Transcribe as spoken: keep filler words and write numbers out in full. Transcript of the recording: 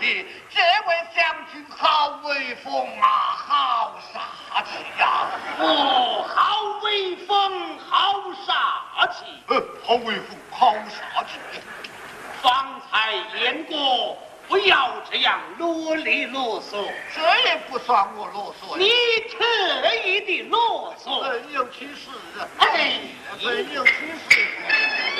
气，这位将军好威风啊，好杀气呀！ 哦，好威风，好杀气。 呃，好威风，好杀气。 方才言过，不要这样啰里啰嗦。 这也不算我啰嗦。 你特意的啰嗦。 真有其事。 哎， 真有其事。